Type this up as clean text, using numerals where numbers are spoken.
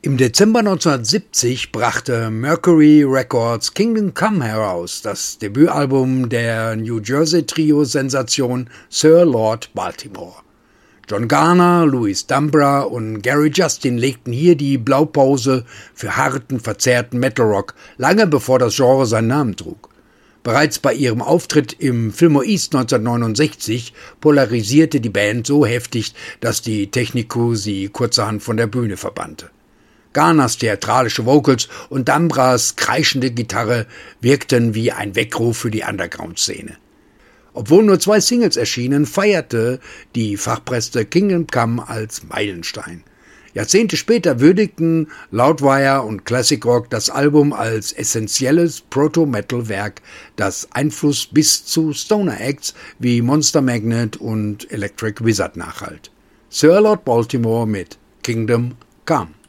Im Dezember 1970 brachte Mercury Records Kingdom Come heraus, das Debütalbum der New Jersey-Trio-Sensation Sir Lord Baltimore. John Garner, Louis D'Ambra und Gary Justin legten hier die Blaupause für harten, verzerrten Metal-Rock, lange bevor das Genre seinen Namen trug. Bereits bei ihrem Auftritt im Fillmore East 1969 polarisierte die Band so heftig, dass die Technico sie kurzerhand von der Bühne verbannte. Garners theatralische Vocals und D'Ambras kreischende Gitarre wirkten wie ein Weckruf für die Underground-Szene. Obwohl nur 2 Singles erschienen, feierte die Fachpresse Kingdom Come als Meilenstein. Jahrzehnte später würdigten Loudwire und Classic Rock das Album als essentielles Proto-Metal-Werk, das Einfluss bis zu Stoner-Acts wie Monster Magnet und Electric Wizard nachhalt. Sir Lord Baltimore mit Kingdom Come.